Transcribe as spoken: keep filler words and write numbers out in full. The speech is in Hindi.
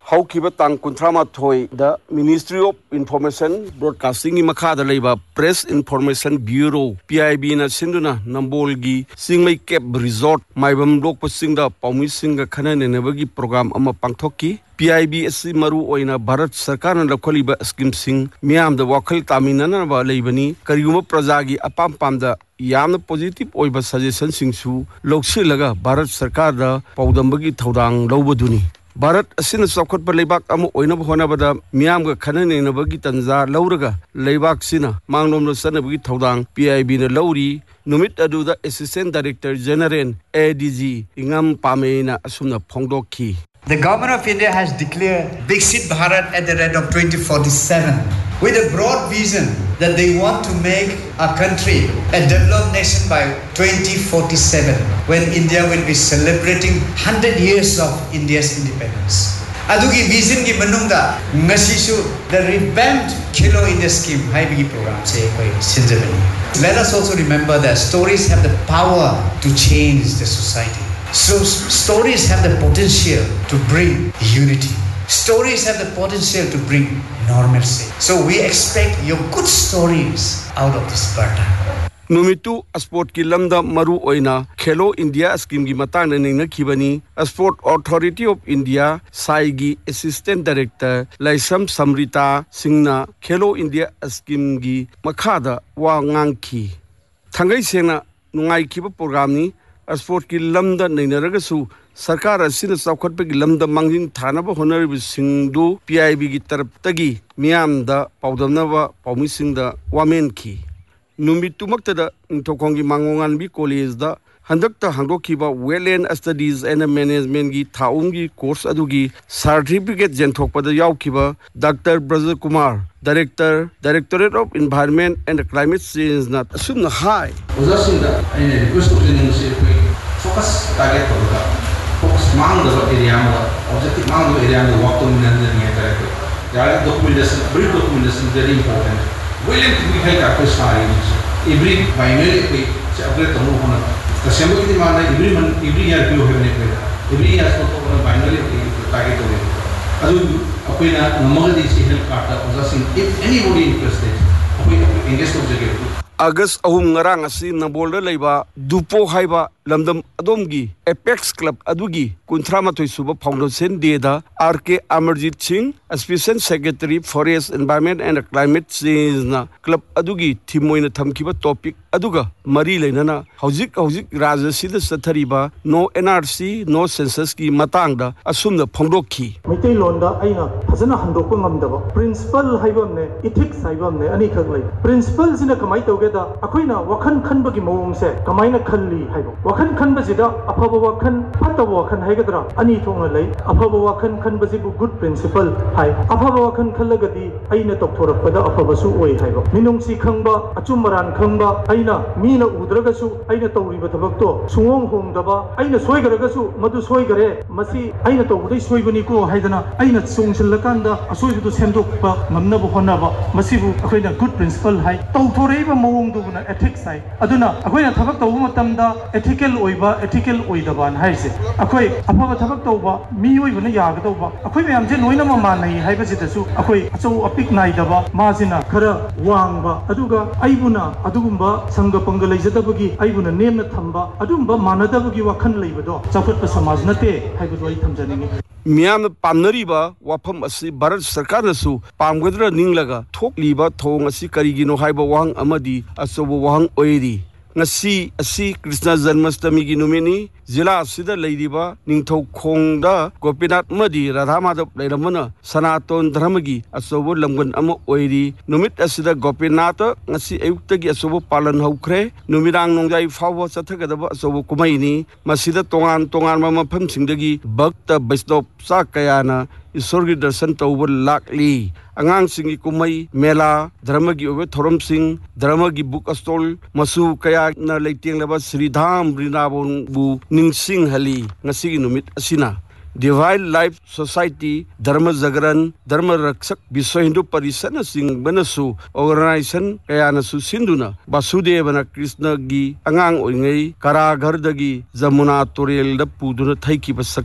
हौखिबा Thang कुंथ्रामाथोई the ministry of information broadcasting की मखादा लेबा press information bureau P I B ना सिंधुना नंबोलगी सिंगमई कैब रिजॉर्ट माइबम लोकपसिंगदा पाउमिसिंगा खननेनबगी प्रोग्राम अमा पांगथोकी P I B असि मरु ओइना भारत सरकार न लखोलिबा स्कीम सिंग मियामदा वखल तामिननबा लेबनी करिगुम प्रजागी अपाम पामदा यामना पॉजिटिव ओइबा सजेशन सिंगसु लौसिलगा भारत सरकार दा पौदंबगी थौदांग लौबदुनी भारत असिन चौखट पर लेबाक अम ओइनब होनाबदा मियामगा खननेनबगी तंजा लौरगा लेबाक सिना मांगलोमनो सनबगी थौदांग P I B न लौरी नुमित अदुदा assistant director general A D G इंगम पामेना असुना फोंगदोखी। The government of India has declared Viksit Bharat at the rate of twenty forty-seven with a broad vision that they want to make our country a developed nation by twenty forty-seven when India will be celebrating one hundred years of India's independence. Adugi vision ki manungda ngasisu the revamped Khelo India scheme haibigi program se koi sinjabani. Let us also remember that stories have the power to change the society. So stories have the potential to bring unity. Stories have the potential to bring normalcy. So we expect your good stories out of this birthday. नुमितु sport की लमदा मरु ओइना खेलो इंडिया स्कीम की मतांग नेंगना खिबनी sport authority of India Sai की असिस्टेंट डायरेक्टर लाइसम समृता सिंहना खेलो इंडिया स्कीम की मखादा वा nganki थंगई सेना नुंगाई खिबा प्रोग्राम नि स्पोर्ट की लमदा नैनरगसु सरकार असिन चौखटपगी लमदा मांगिंग थानबा होनरिब सिंगदु P I B की तरफतगी मियामदा पाउदमनबा पाउमिसिंगदा वामेनखी नुमितुमक्तदा इंथोखोंगी मांगोंगानबी कॉलेजदा हंदक्ता हांगदोखिबा वेलैंड स्टडीज एंड मैनेजमेंट की थाउंगी course अदुगी certificate जेंथोकपदा यावखिबा doctor Braj Kumar director directorate of environment and climate change ना असुन हाई ओजासिंदा आइने रिक्वेस्ट ट्रेनिंग से फोकस टारगेट करगा फोकस मांग द एरिया में ऑब्जेक्टिव मांग द एरिया में वर्क तो मिनन नहीं करे यार documentation brief documentation very important willing to be held at this time every binary पे से अपग्रेड करना होना कस्टमर की डिमांड है every month every year भी होने नहीं पड़ेगा every year तो तो अपना binary पे टारगेट होने अजून अपने ना नंबर दी सी हेल्प कार्ड उसे सिंग if anybody interested अपने इंगेज हो जाएगा अगस्त अहुम ngarang asi nabolda leiba dupo haiba lamdam adomgi apex club adugi kunthramatoi suba foundation day da R K Amarjit Singh assistant secretary forest environment and climate change na club adugi thimoina thamkiba topic aduga mari leinana hojik hojik rajya sida sathariba no N R C no census ki matang da asumna phongdokhi mitai londa aina phajana handokpa ngamdaba principle haibamne ethics haibamne ani khak lei principle sina kamai tawge da akoina wakhan khanbagi mawong se kamaina khalli haibo wakhan khanbasida afaba wakhan fataba wakhan haigadra ani thongna lei afaba wakhan khanbasibu good principle hai afaba wakhan khallagadi aina tokthorappada afabasu oi haibo minungsi khangba achummaran khangba aina mina udragasu aina tawriba thabakto sungong hongdaba aina soigaragasu madu soigare masi aina tawdai soibani ko haidana aina songsilakanda asoibudu semdokpa ngamnaba honaba masibu akoina good principle hai tawthoraiba mawong दुगुना ethics है अदुना अखोइना थबक तौबा मतमदा ethical ओइबा ethical ओइदबान हाइसे अखोइ अफबा थबक तौबा मी ओइबना यागदौबा अखोइ मयामजे लोइना माननै हाइबसिदसु अखोइ अचौ अपिक नाइदबा माजिना खरा वांगबा अदुगा आइबुना अदुगुम्बा संग पंग लैजदबगी आइबुना नेमना थंबा अदुम्बा मानदबगी वखन लैबदो चौखटप समाज नते हाइबदो आई थमजनिंगे मियाम पामनरीबा वाफम असि भारत सरकार नसु पामगद्र निंगलगा थोकलीबा थोंग असि करिगिनो हाइबा वाहंग अमदी असोबो वाहंग ओइरी ngasi asi Krishna Janmashtami gi numini जिला सिदा लैदिबा निंगथौ खोंगदा गोपीनाथ मदी राधा माधव लैरमना सनातन धर्मगी असोबो लंगन अम ओइरी नुमित असिदा गोपीनाथ ngasi अयुक्तगी असोबो पालन हौख्रे नुमिरांग नोंजाई फावो चथगदबा असोबो कुमाइनी मसिदा तोंगान तोंगान मफम सिंगदगी भक्त वैष्णव सा कयाना ईश्वर की दर्शन तौब लाकली अंगांग सिंगी कुमई मेला धर्म की ओबे थोरम सिंह धर्म की बुक स्टॉल मसु कया न लेतेंगलबा श्रीधाम वृंदावन बु निंगसिंग हली ngasi gi numit asina Divine Life Society धर्म जागरण धर्म रक्षक विश्व हिंदू परिषद सिंह बनसु ऑर्गेनाइजेशन कयानसु सिंधुना वासुदेवना कृष्ण गी अंगांग ओइंगई कारागर दगी जमुना तोरेल द पुदुना थैकी